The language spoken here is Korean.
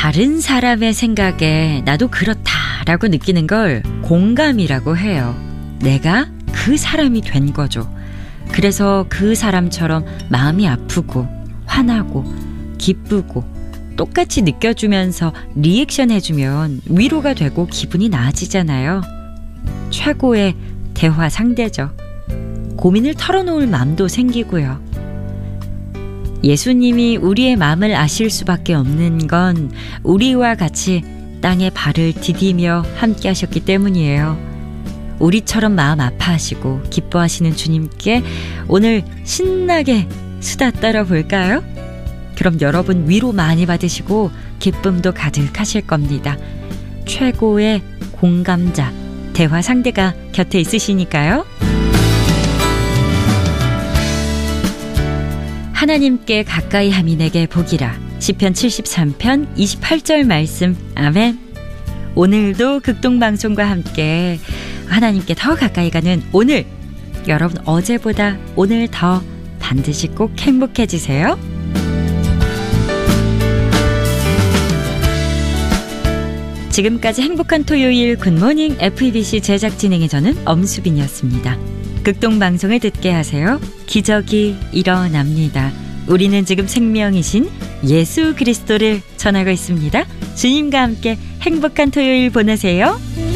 다른 사람의 생각에 나도 그렇다라고 느끼는 걸 공감이라고 해요. 내가 그 사람이 된 거죠. 그래서 그 사람처럼 마음이 아프고 화나고 기쁘고 똑같이 느껴주면서 리액션 해주면 위로가 되고 기분이 나아지잖아요. 최고의 대화 상대죠. 고민을 털어놓을 마음도 생기고요. 예수님이 우리의 마음을 아실 수밖에 없는 건 우리와 같이 땅에 발을 디디며 함께 하셨기 때문이에요. 우리처럼 마음 아파하시고 기뻐하시는 주님께 오늘 신나게 수다 떨어볼까요? 그럼 여러분 위로 많이 받으시고 기쁨도 가득하실 겁니다. 최고의 공감자, 대화 상대가 곁에 있으시니까요. 하나님께 가까이 함이 내게 복이라. 시편 73편 28절 말씀. 아멘. 오늘도 극동방송과 함께 하나님께 더 가까이 가는 오늘, 여러분 어제보다 오늘 더 반드시 꼭 행복해지세요. 지금까지 행복한 토요일 굿모닝 FEBC 제작 진행의 저는 엄수빈이었습니다. 극동방송을 듣게 하세요. 기적이 일어납니다. 우리는 지금 생명이신 예수 그리스도를 전하고 있습니다. 주님과 함께 행복한 토요일 보내세요.